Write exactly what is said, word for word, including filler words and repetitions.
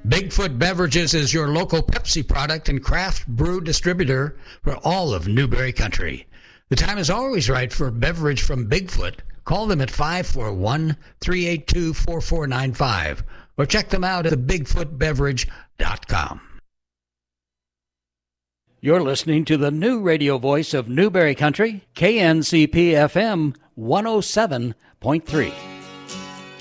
Bigfoot Beverages is your local Pepsi product and craft brew distributor for all of Newberry Country. The time is always right for a beverage from Bigfoot. Call them at five four one, three eight two, four four nine five or check them out at the bigfoot beverage dot com. You're listening to the new radio voice of Newberry Country, K N C P F M one oh seven point three.